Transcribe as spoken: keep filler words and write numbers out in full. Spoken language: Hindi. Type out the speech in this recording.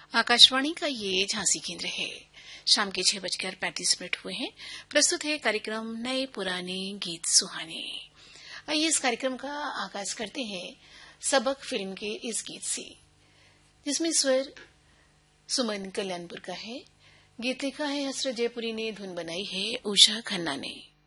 आकाशवाणी का ये झांसी केंद्र है। शाम के छह बजकर पैंतीस मिनट हुए हैं। प्रस्तुत है कार्यक्रम नए पुराने गीत सुहाने। आइए इस कार्यक्रम का आगाज करते हैं सबक फिल्म के इस गीत से, जिसमें स्वर सुमन कल्याणपुर का है। गीत लिखा है हसरत जयपुरी ने, धुन बनाई है उषा खन्ना ने।